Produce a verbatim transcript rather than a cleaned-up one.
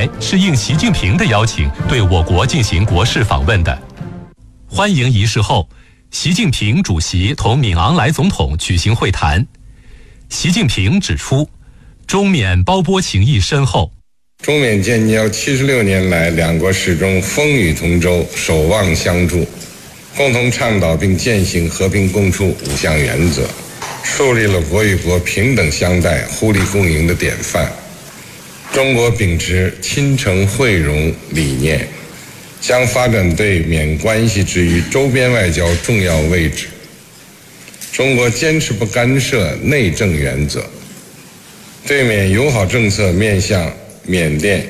来是应习近平的邀请对我国进行国事访问的。欢迎仪式后，习近平主席同敏昂莱总统举行会谈。习近平指出，中缅胞波情谊深厚。 中缅建交七十六年来，两国始终风雨同舟，守望相助，共同倡导并践行和平共处五项原则，树立了国与国平等相待、互利共赢的典范。中国秉持亲诚惠容理念，将发展对缅关系置于周边外交重要位置。中国坚持不干涉内政原则，对缅友好政策面向缅甸